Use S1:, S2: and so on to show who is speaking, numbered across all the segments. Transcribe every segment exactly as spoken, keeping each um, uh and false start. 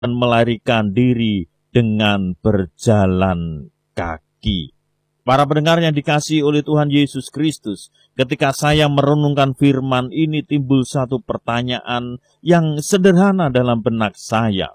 S1: dan melarikan diri dengan berjalan kaki. Para pendengar yang dikasihi oleh Tuhan Yesus Kristus, ketika saya merenungkan firman ini timbul satu pertanyaan yang sederhana dalam benak saya.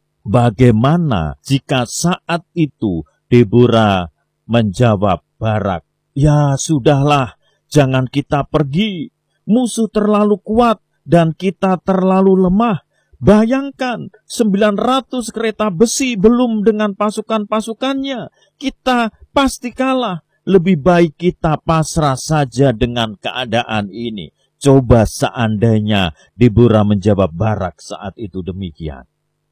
S1: Bagaimana jika saat itu Deborah menjawab Barak, "Ya sudahlah, jangan kita pergi. Musuh terlalu kuat dan kita terlalu lemah. Bayangkan, sembilan ratus kereta besi belum dengan pasukan-pasukannya. Kita pasti kalah. Lebih baik kita pasrah saja dengan keadaan ini." Coba seandainya Deborah menjawab Barak saat itu demikian.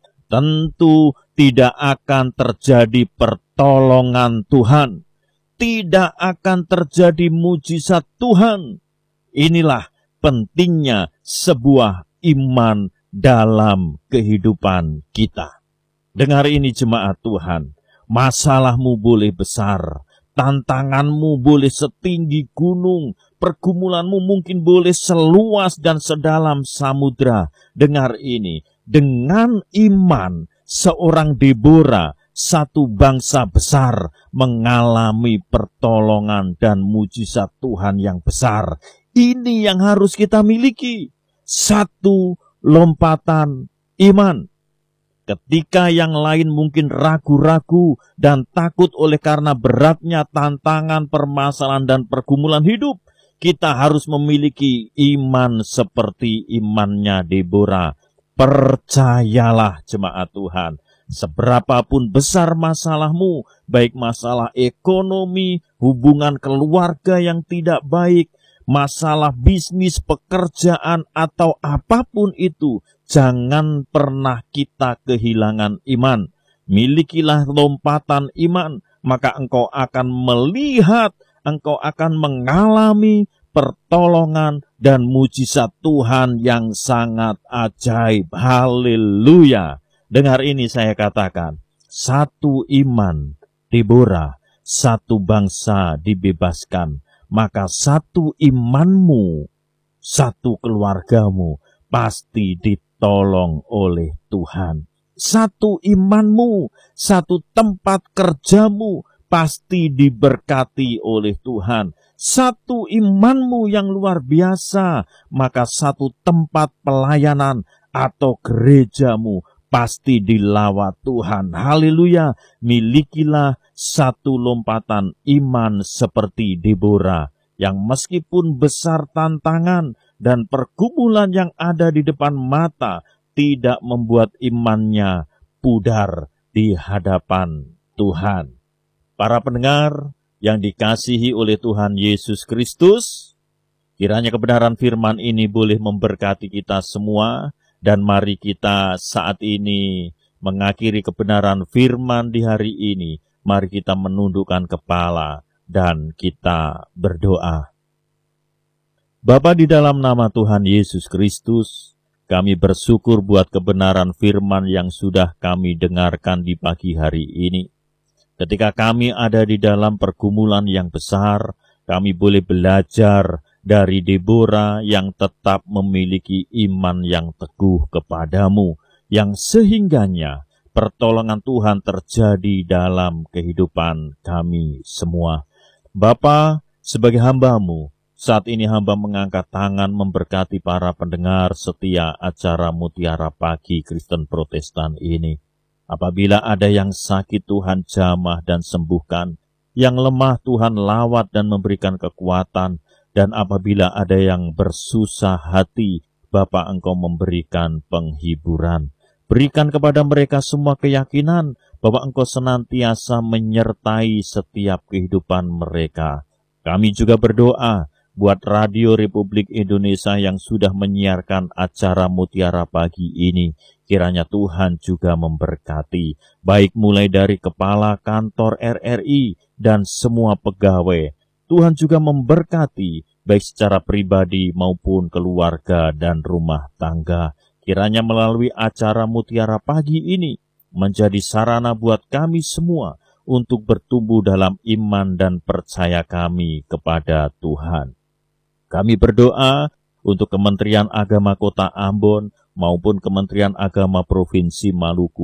S1: Tentu tidak akan terjadi pertolongan Tuhan. Tidak akan terjadi mujizat Tuhan. Inilah pentingnya sebuah iman dalam kehidupan kita. Dengar ini jemaat Tuhan, masalahmu boleh besar, tantanganmu boleh setinggi gunung, pergumulanmu mungkin boleh seluas dan sedalam samudra. Dengar ini, dengan iman seorang Deborah, satu bangsa besar mengalami pertolongan dan mujizat Tuhan yang besar. Ini yang harus kita miliki. Satu lompatan iman. Ketika yang lain mungkin ragu-ragu dan takut oleh karena beratnya tantangan, permasalahan, dan pergumulan hidup, kita harus memiliki iman seperti imannya Deborah. Percayalah jemaat Tuhan, seberapapun besar masalahmu, baik masalah ekonomi, hubungan keluarga yang tidak baik, masalah bisnis, pekerjaan, atau apapun itu, jangan pernah kita kehilangan iman. Milikilah lompatan iman, maka engkau akan melihat, engkau akan mengalami pertolongan dan mujizat Tuhan yang sangat ajaib. Haleluya. Dengar ini saya katakan, satu iman Deborah, satu bangsa dibebaskan. Maka satu imanmu, satu keluargamu pasti ditolong oleh Tuhan. Satu imanmu, satu tempat kerjamu pasti diberkati oleh Tuhan. Satu imanmu yang luar biasa, maka satu tempat pelayanan atau gerejamu pasti dilawat Tuhan. Haleluya. Milikilah satu lompatan iman seperti Deborah, yang meskipun besar tantangan dan pergumulan yang ada di depan mata, tidak membuat imannya pudar di hadapan Tuhan. Para pendengar yang dikasihi oleh Tuhan Yesus Kristus, kiranya kebenaran firman ini boleh memberkati kita semua. Dan mari kita saat ini mengakhiri kebenaran firman di hari ini. Mari kita menundukkan kepala dan kita berdoa. Bapa, di dalam nama Tuhan Yesus Kristus, kami bersyukur buat kebenaran firman yang sudah kami dengarkan di pagi hari ini. Ketika kami ada di dalam pergumulan yang besar, kami boleh belajar dari Deborah yang tetap memiliki iman yang teguh kepadamu, yang sehingganya pertolongan Tuhan terjadi dalam kehidupan kami semua. Bapa, sebagai hamba-Mu, saat ini hamba mengangkat tangan memberkati para pendengar setia acara Mutiara Pagi Kristen Protestan ini. Apabila ada yang sakit, Tuhan jamah dan sembuhkan, yang lemah Tuhan lawat dan memberikan kekuatan, dan apabila ada yang bersusah hati, Bapa, Engkau memberikan penghiburan. Berikan kepada mereka semua keyakinan bahwa Engkau senantiasa menyertai setiap kehidupan mereka. Kami juga berdoa buat Radio Republik Indonesia yang sudah menyiarkan acara Mutiara Pagi ini. Kiranya Tuhan juga memberkati, baik mulai dari kepala kantor R R I dan semua pegawai. Tuhan juga memberkati, baik secara pribadi maupun keluarga dan rumah tangga. Kiranya melalui acara Mutiara Pagi ini menjadi sarana buat kami semua untuk bertumbuh dalam iman dan percaya kami kepada Tuhan. Kami berdoa untuk Kementerian Agama Kota Ambon, maupun Kementerian Agama Provinsi Maluku.